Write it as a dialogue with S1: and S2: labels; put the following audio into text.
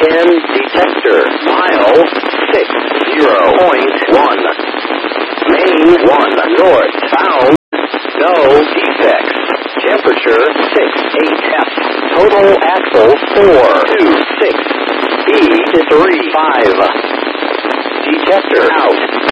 S1: in detector. Mile 60.1. Main 1 northbound. No defects. Temperature 68F. Total axle 426. Speed 35. Detector out.